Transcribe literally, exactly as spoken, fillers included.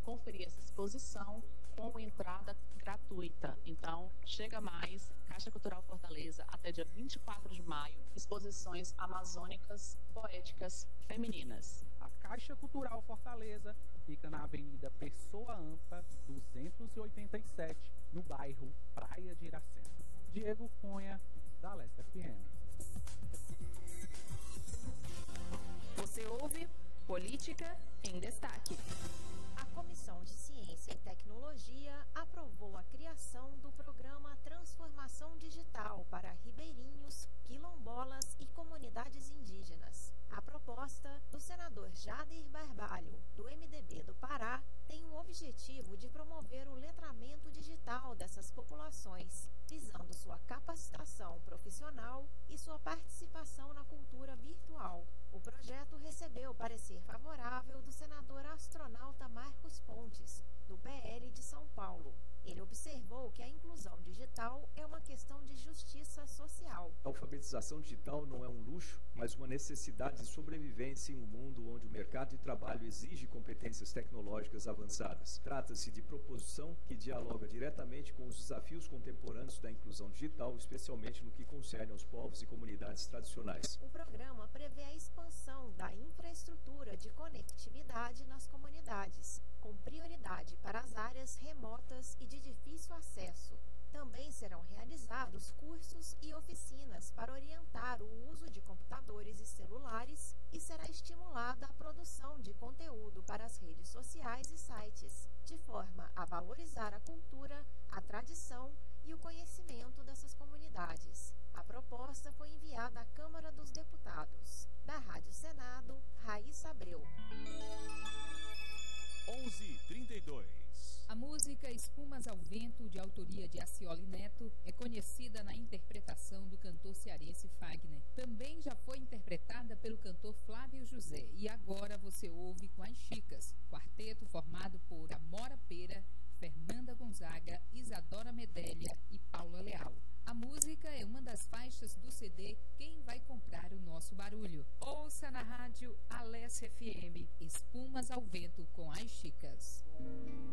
conferir essa exposição com entrada gratuita. Então, chega mais, Caixa Cultural Fortaleza, até dia vinte e quatro de maio, exposições amazônicas, poéticas, femininas. A Caixa Cultural Fortaleza fica na Avenida Pessoa Ampa, duzentos e oitenta e sete, no bairro Praia de Iracema. Diego Cunha, da Leste F M. Você ouve Política em Destaque. A Comissão de Ciência e Tecnologia aprovou a criação do programa Transformação Digital para ribeirinhos, quilombolas e comunidades indígenas. A proposta do senador Jader Barbalho, do M D B do Pará, tem o objetivo de promover o letramento digital dessas populações, visando sua capacitação profissional e sua participação na cultura virtual. O projeto recebeu parecer favorável do senador astronauta Marcos Pontes, do P L de São Paulo. Ele observou que a inclusão digital é uma questão de justiça social. A alfabetização digital não é um luxo, mas uma necessidade de sobrevivência em um mundo onde o mercado de trabalho exige competências tecnológicas avançadas. Trata-se de proposição que dialoga diretamente com os desafios contemporâneos da inclusão digital, especialmente no que concerne aos povos e comunidades tradicionais. O programa prevê a expansão da infraestrutura de conectividade nas comunidades, com prioridade para as áreas remotas e de difícil acesso. Também serão realizados cursos e oficinas para orientar o uso de computadores e celulares e será estimulada a produção de conteúdo para as redes sociais e sites, de forma a valorizar a cultura, a tradição e o conhecimento dessas comunidades. A proposta foi enviada à Câmara dos Deputados. Da Rádio Senado, Raíssa Abreu. onze e trinta e dois. A música Espumas ao Vento, de autoria de Acioli Neto, é conhecida na interpretação do cantor cearense Fagner. Também já foi interpretada pelo cantor Flávio José e agora você ouve com as Chicas, quarteto formado por Amora Pera, Fernanda Gonzaga, Isadora Medélia e Paula Leal. A música é uma das faixas do C D Quem Vai Comprar o Nosso Barulho. Ouça na rádio Alesse F M, Espumas ao Vento com as Chicas.